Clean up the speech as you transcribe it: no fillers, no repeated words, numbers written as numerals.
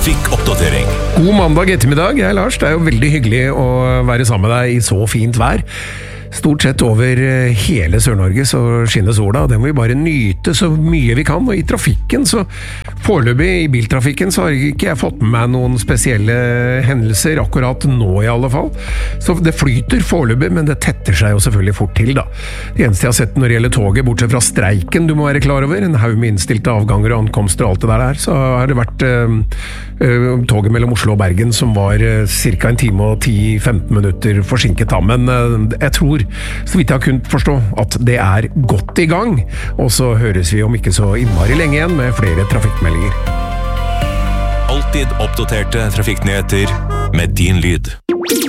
Trafikkoppdatering. God mandag ettermiddag, jeg Lars. Det er jo veldig hyggelig å være sammen med deg i så fint vær. Stort sett over hele Sør-Norge så skinner sola, og det må vi bare nyte så mye vi kan. Og i trafikken, så foreløpig i biltrafikken, så har ikke jeg fått med meg noen spesielle hendelser, akkurat nå i alle fall. Så det flyter foreløpig, men det tetter seg jo selvfølgelig fort til da. Det eneste jeg har sett når det gjelder toget, bortsett fra streiken du må være klar over, en haug med innstilte avganger og ankomster og alt det der, så har det vært toget mellom Oslo og Bergen som var cirka en time og 10-15 minutter forsinket da, men jeg tror, så vidt jeg har kunnet forstå, at det er godt i gang, og så høres vi om ikke så innmari lenge igjen med flere trafikkmeldinger. Alltid oppdaterte trafikknyheter med din lyd.